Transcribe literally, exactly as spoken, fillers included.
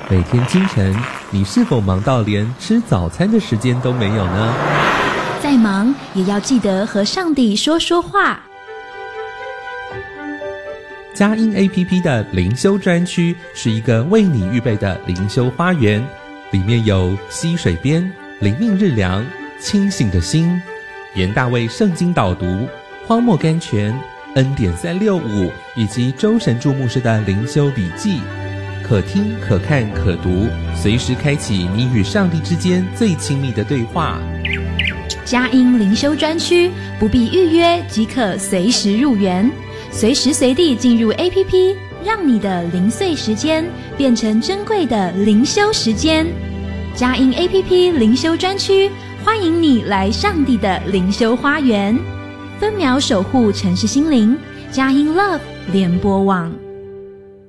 每天清晨，你是否忙到连吃早餐的时间都没有呢？ 再忙也要记得和上帝说说话。 佳音 A P P 的灵修专区是一个为你预备的灵修花园，里面有溪水边、灵命日粮、清醒的心、严大卫圣经导读、荒漠甘泉、恩典三六五以及周神助牧师的灵修笔记，可听可看可读，随时开启你与上帝之间最亲密的对话。 佳音灵修专区不必预约即可随时入园，随时随地进入 A P P， 让你的零碎时间变成珍贵的灵修时间。佳音 A P P 灵修专区，欢迎你来上帝的灵修花园，分秒守护城市心灵。佳音 Love 联播网。